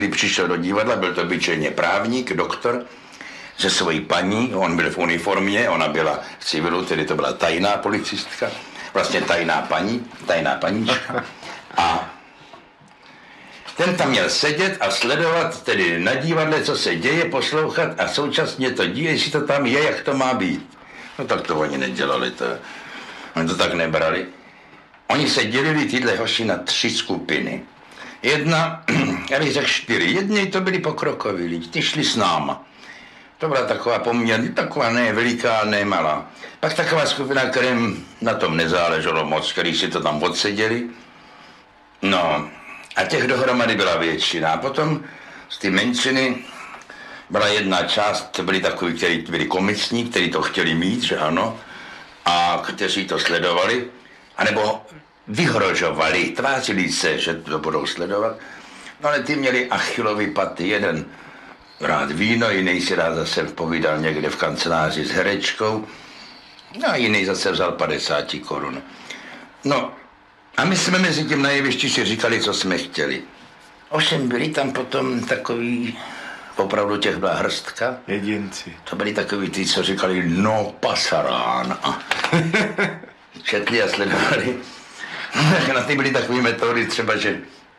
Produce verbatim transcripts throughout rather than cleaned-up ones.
přišel do divadla, byl to obyčejně právník, doktor, se svojí paní, on byl v uniformě, ona byla v civilu, tedy to byla tajná policistka, vlastně tajná paní, tajná paníčka. A ten tam měl sedět a sledovat tedy na divadle, co se děje, poslouchat a současně to díje, jestli to tam je, jak to má být. No tak to oni nedělali, to, oni to tak nebrali. Oni se dělili tyhle hoši na tři skupiny. Jedna, já bych řekl čtyři, jedni to byli pokrokoví lidi, ty šli s náma. To byla taková poměrně, taková ne veliká, ne malá. Pak taková skupina, kterým na tom nezáleželo moc, který si to tam odseděli. No, a těch dohromady byla většina. A potom z ty menšiny byla jedna část, to byli takoví, kteří byli komicní, kteří to chtěli mít, že ano, a kteří to sledovali, anebo vyhrožovali, tvářili se, že to budou sledovat. No ale ty měli Achillovy paty, jeden rád víno, jiný si rád zase povídal někde v kanceláři s herečkou, no a jiný zase vzal padesát korun. No, a my jsme mezi tím na jevišti si říkali, co jsme chtěli. Ovšem byli tam potom takový, opravdu těch byla hrstka. Jedinci. To byli takový ty, co říkali, no pasarán. A četli a sledovali. Na ty byly takové metody třeba, že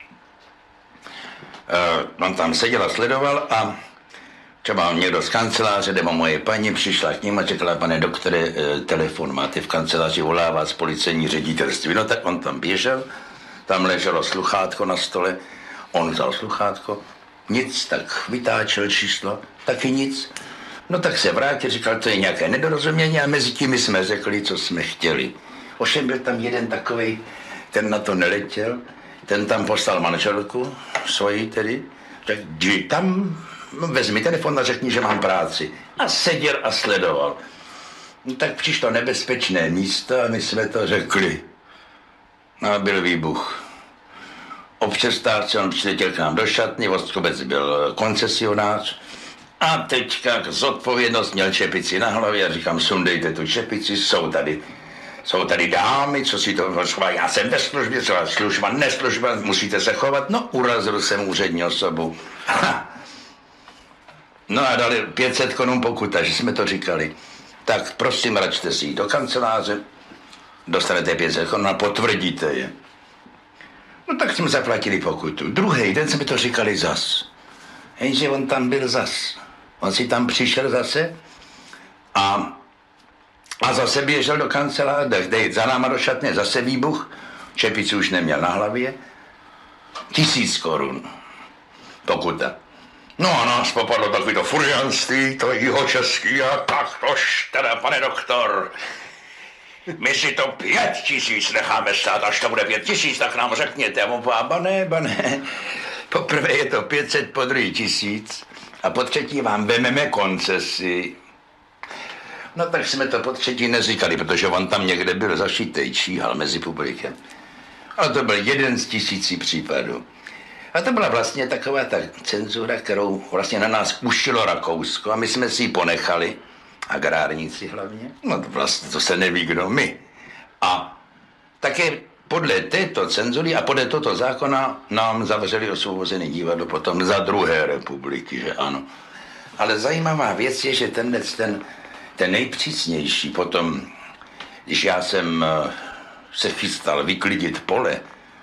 uh, on tam seděl a sledoval a třeba někdo z kanceláře, nebo moje paní přišla k ním a řekla, pane doktore, telefon máte v kanceláři, volá z policejní ředitelství. No tak on tam běžel, tam leželo sluchátko na stole, on vzal sluchátko, nic, tak vytáčel číslo, taky nic. No tak se vrátil, říkal, to je nějaké nedorozumění a mezi tím jsme řekli, co jsme chtěli. Ovšem byl tam jeden takovej, ten na to neletěl, ten tam poslal manželku, svoji tedy, tak jdi tam, vezmi telefon a řekni, že mám práci. A seděl a sledoval. No tak přišlo nebezpečné místo a my jsme to řekli. No a byl výbuch. O přestávce on přiletěl k nám do šatny, Vostrobec byl koncesionář a teďka zodpovědnost měl čepici na hlavě a říkám, sundejte tu čepici, jsou tady Jsou tady dámy, co si to schovají, já jsem ve službě, co služba, neslužba, musíte se chovat. No, urazil jsem úřední osobu. Ha. No a dali pět set korun pokuta, že jsme to říkali. Tak prosím, račte si jít do kanceláře, dostanete pět set korun a potvrdíte je. No tak jsme zaplatili pokutu. Druhý den jsme to říkali zas. Jenže on tam byl zas. On si tam přišel zase a A zase běžel do kanceláře, dej za náma do šatny, zase výbuch, čepici už neměl na hlavě, tisíc korun pokuta. No a nás popadlo takový to furianství, to jihočeský a tak tož teda, pane doktor, my si to pět tisíc necháme stát, až to bude pět tisíc, tak nám řekněte. A on povedal, bane, bane, poprvé je to pět set, po druhý tisíc a po třetí vám vememe koncesi. No tak jsme to po třetí neříkali, protože on tam někde byl zašitej, číhal mezi publikem. Ale to byl jeden z tisící případů. A to byla vlastně taková ta cenzura, kterou vlastně na nás ušilo Rakousko a my jsme si ji ponechali, agrárníci hlavně. No to vlastně to se neví, kdo my. A také podle této cenzury a podle tohoto zákona nám zavřeli Osvobozené divadlo potom za druhé republiky, že ano. Ale zajímavá věc je, že tenhle ten Ten nejpřísnější potom, když já jsem se chystal vyklidit pole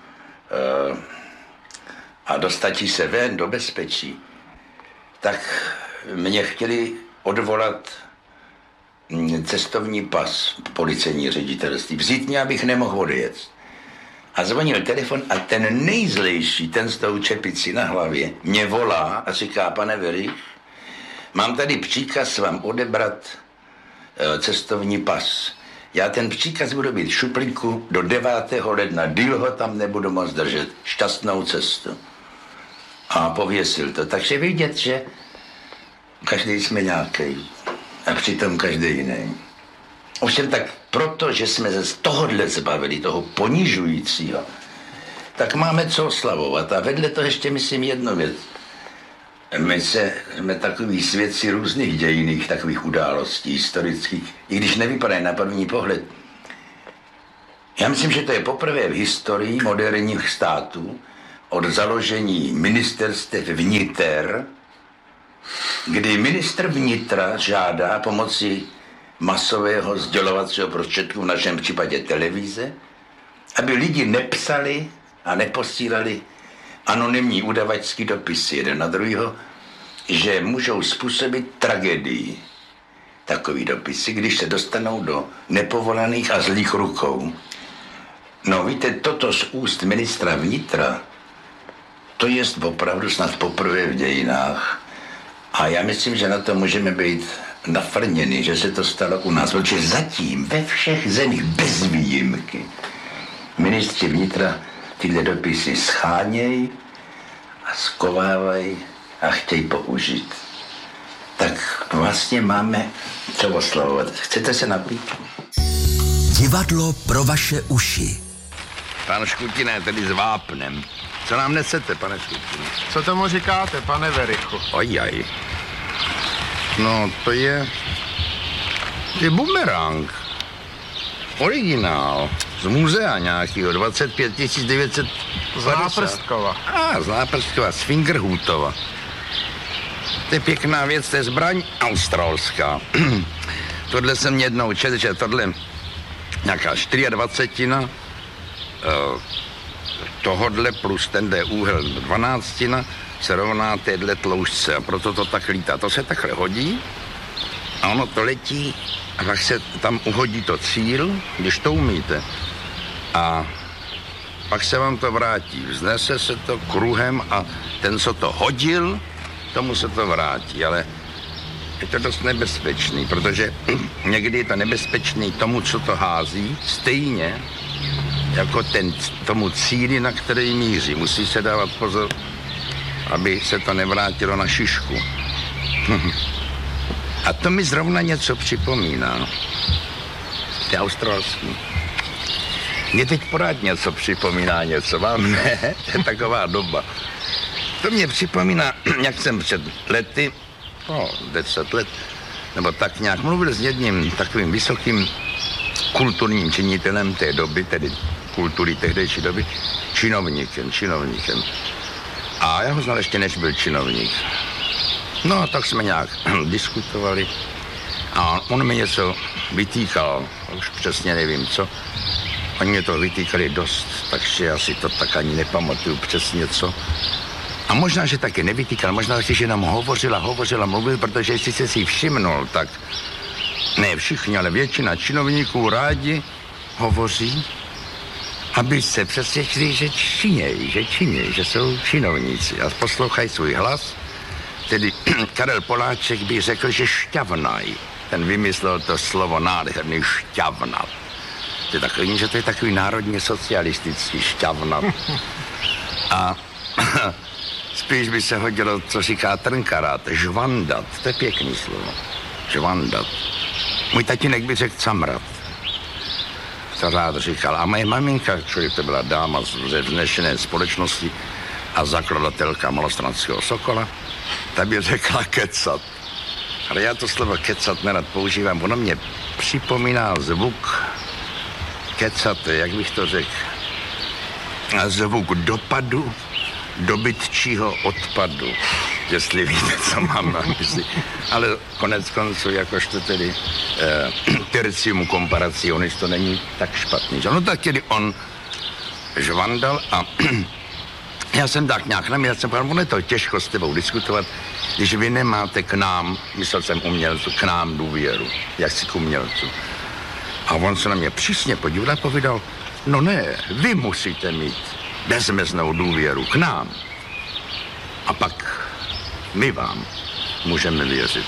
a dostatí se ven do bezpečí, tak mě chtěli odvolat cestovní pas policejní ředitelství. Vzít mě, abych nemohl odjet. A zvonil telefon a ten nejzlejší, ten s tou čepicí na hlavě, mě volá a říká, pane Verich, mám tady příkaz vám odebrat cestovní pas. Já ten příkaz budu mít v šuplíku do devátého ledna. Díl ho tam nebudu moc držet. Šťastnou cestu. A pověsil to. Takže vidět, že každý jsme nějaký. A přitom každý jiný. Ovšem tak proto, že jsme se z tohohle zbavili, toho ponižujícího, tak máme co oslavovat. A vedle toho ještě myslím jednu věc. My se, jsme takový svědci různých dějinných takových událostí historických, i když nevypadají na první pohled. Já myslím, že to je poprvé v historii moderních států, od založení ministerstev vniter, kdy ministr vnitra žádá pomocí masového sdělovacího prostředku, v našem případě televize, aby lidi nepsali a neposílali anonymní udavačský dopisy jeden na druhýho, že můžou způsobit tragédii. Takový dopisy, když se dostanou do nepovolaných a zlých rukou. No víte, toto z úst ministra vnitra, to je opravdu snad poprvé v dějinách. A já myslím, že na to můžeme být nafrněni, že se to stalo u nás. Protože zatím ve všech zemích bez výjimky ministři vnitra tyhle dopisy schánějí a skovávají a chtějí použít. Tak vlastně máme co oslavovat. Chcete se napít? Divadlo pro vaše uši. Pan Škutiné, tedy s vápnem. Co nám nesete, pane Škutiné? Co tomu říkáte, pane Verichu? Ojaj. No, to je... je bumerang. Originál. Z muzea nějakého, dvacet pět tisíc devět set Z Náprstkova. A, z Náprstkova, z Fingerhutova. To je pěkná věc, to je zbraň australská. Tohle jsem jednou četl, že tohle nějaká čtyřiadvacetina uh, tohodle plus tenhle úhel dvanáctina se rovná téhle tloušťce a proto to tak lítá. To se takhle hodí a ono to letí a pak se tam uhodí to cíl, když to umíte. A pak se vám to vrátí. Vznese se to kruhem a ten, co to hodil, tomu se to vrátí, ale je to dost nebezpečný, protože někdy je to nebezpečný tomu, co to hází, stejně jako ten, tomu cíli, na který míří. Musí se dávat pozor, aby se to nevrátilo na šišku. A to mi zrovna něco připomíná. To je australský. Mě teď pořád něco připomíná něco, vám ne? To je taková doba. To mě připomíná, jak jsem před lety, no, deset let, nebo tak nějak, mluvil s jedním takovým vysokým kulturním činitelem té doby, tedy kultury tehdejší doby, činovníkem, činovníkem. A já ho znal ještě, než byl činovník. No, tak jsme nějak diskutovali a on mi něco vytýkal, už přesně nevím co. Oni mě to vytýkali dost, takže já si to tak ani nepamatuju přesně co. A možná, že taky nevytýkal, možná, že nám hovořila, hovořila, mluvil, protože jestli se si všimnul, tak ne všichni, ale většina činovníků rádi hovoří, aby se přesvědčili, že činějí, že činějí, že jsou činovníci a poslouchají svůj hlas. Tedy Karel Poláček by řekl, že šťavnaj. Ten vymyslel to slovo nádherný šťavnat. To je takový, že to je takový národně socialistický šťavnat. A spíš by se hodilo, co říká Trnkarát, žvandat. To je pěkný slovo. Žvandat. Můj tatínek by řekl camrat. To rád říkal. A moje maminka, člověk to byla dáma ze vznešené společnosti a zakladatelka Malostranského Sokola, ta by řekla kecat. Ale já to slovo kecat nerad používám. Ono mě připomíná zvuk kecat, jak bych to řekl, zvuk dopadu dobytčího odpadu, jestli víte, co mám na mysli. Ale konec konců, jakožto tedy eh, tercium comparationis, to není tak špatný. No tak tedy on žvandal a já jsem tak nějak neměl, jsem říkal, ono je to těžko s tebou diskutovat, když vy nemáte k nám, myslel jsem umělců, k nám důvěru, jak si k umělců. A on se na mě přísně podíval a povídal, no ne, vy musíte mít bezmeznou důvěru k nám. A pak my vám můžeme věřit.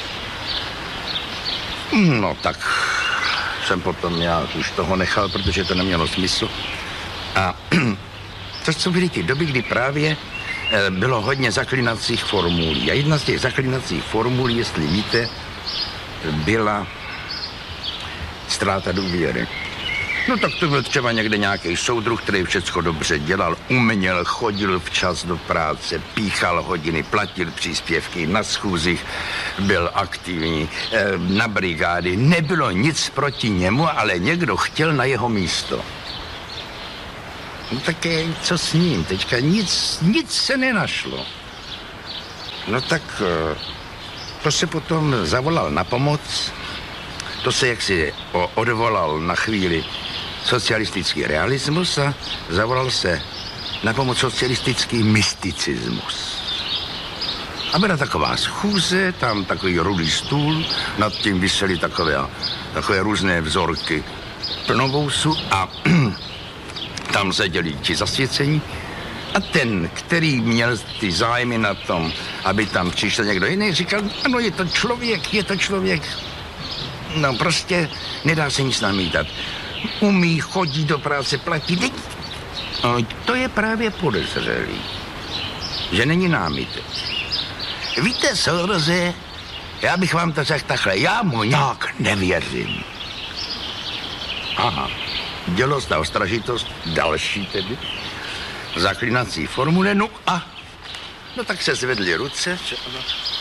No tak jsem potom nějak už toho nechal, protože to nemělo smysl. A to jsou byly ty doby, kdy právě bylo hodně zaklinacích formulí. A jedna z těch zaklinacích formulí, jestli víte, byla ztráta důvěry. No tak to byl třeba někde nějaký soudruh, který všechno dobře dělal, uměl, chodil včas do práce, píchal hodiny, platil příspěvky, na schůzích byl aktivní, na brigády. Nebylo nic proti němu, ale někdo chtěl na jeho místo. No také, co s ním? Teďka nic, nic se nenašlo. No tak eh, to se potom zavolal na pomoc, to se jaksi o- odvolal na chvíli socialistický realismus a zavolal se na pomoc socialistický mysticismus. A byla taková schůze, tam takový rudý stůl, nad tím visely takové, takové různé vzorky plnovousu a tam seděli ti zasvěcení. A ten, který měl ty zájmy na tom, aby tam přišel někdo jiný, říkal, ano, je to člověk, je to člověk. No prostě nedá se nic namítat. Umí, chodí do práce, platí. Teď, no, to je právě podezřelý, že není námitek. Víte, soudruzi, já bych vám to řekl takhle, já mu nějak nevěřím. Aha, dělost a ostražitost, další tedy, zaklinací formule, no a, no tak se zvedly ruce, že ano.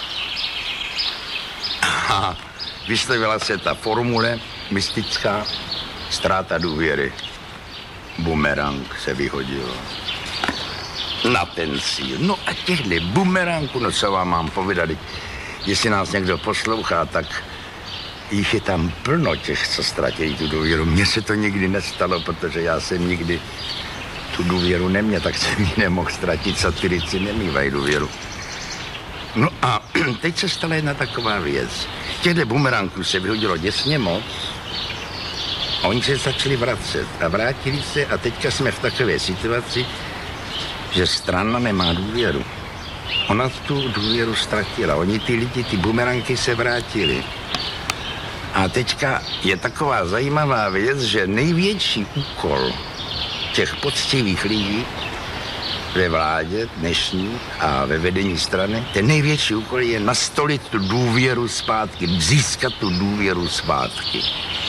Aha, vyslovila se ta formule mystická, ztráta důvěry, bumerang se vyhodil na ten cíl. No a těchhle bumerangů, no co vám mám povědat, jestli nás někdo poslouchá, tak jich je tam plno těch, co ztratili tu důvěru. Mně se to nikdy nestalo, protože já jsem nikdy tu důvěru neměl, tak jsem ji nemohl ztratit. Satirici nemývají důvěru. No a teď se stala jedna taková věc. Těchto bumerangů se vyhodilo děsně moc. A oni se začali vracet a vrátili se a teďka jsme v takové situaci, že strana nemá důvěru. Ona tu důvěru ztratila. Oni ty lidi, ty bumeranky se vrátili. A teďka je taková zajímavá věc, že největší úkol těch poctivých lidí ve vládě dnešní a ve vedení strany, ten největší úkol je nastolit tu důvěru zpátky, získat tu důvěru zpátky.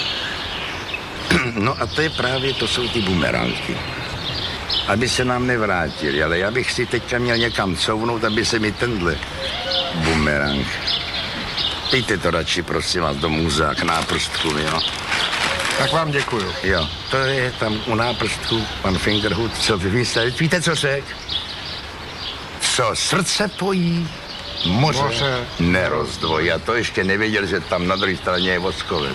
No a to je právě, to jsou ty bumeranky. Aby se nám nevrátili, ale já bych si teďka měl někam couvnout, aby se mi tenhle bumerang. Dejte to radši, prosím vás, do muzea k náprstku, jo. Tak vám děkuju. Jo, to je tam u náprstku pan Fingerhut, co vymyslel. Víte, co řek? Co srdce pojí, moře, Moře nerozdvojí. A to ještě nevěděl, že tam na druhé straně je voskovec.